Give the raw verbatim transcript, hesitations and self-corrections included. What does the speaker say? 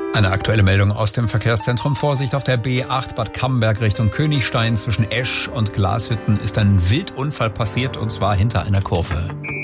Eine aktuelle Meldung aus dem Verkehrszentrum. Vorsicht auf der B acht Bad Camberg Richtung Königstein. Zwischen Esch und Glashütten ist ein Wildunfall passiert, und zwar hinter einer Kurve.